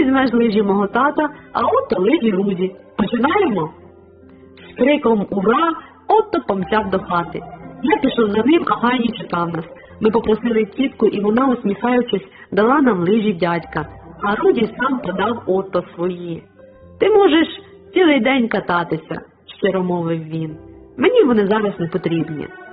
візьмеш лижі мого тата, а Отто лижі Руді. Починаємо?» З криком «Ура!» Отто помчав до хати. Я пішов за ним, а Гані чекав нас. Ми попросили тітку, і вона, усміхаючись, дала нам лижі дядька, а Руді сам подав Отто свої. «Ти можеш цілий день кататися», – щиро мовив він. «Мені вони зараз не потрібні».